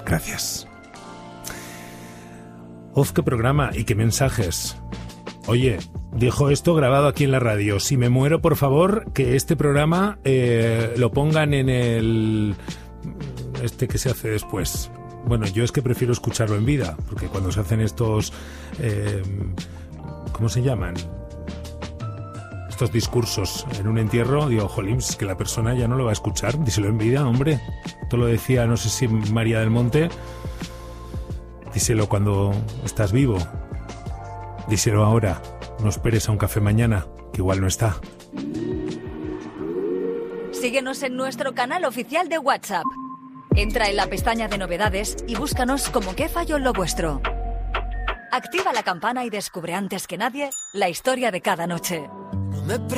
Gracias. Uf, qué programa y qué mensajes. Oye, dejo esto grabado aquí en la radio. Si me muero, por favor, que este programa lo pongan en el... que se hace después. Bueno, yo es que prefiero escucharlo en vida, porque cuando se hacen estos... ¿cómo se llaman? Estos discursos en un entierro, digo, jolín, es que la persona ya no lo va a escuchar. Díselo en vida, hombre. Esto lo decía, no sé si María del Monte. Díselo cuando estás vivo. Díselo ahora. No esperes a un café mañana, que igual no está. Síguenos en nuestro canal oficial de WhatsApp. Entra en la pestaña de novedades y búscanos como Qué falló en lo vuestro. Activa la campana y descubre antes que nadie la historia de cada noche.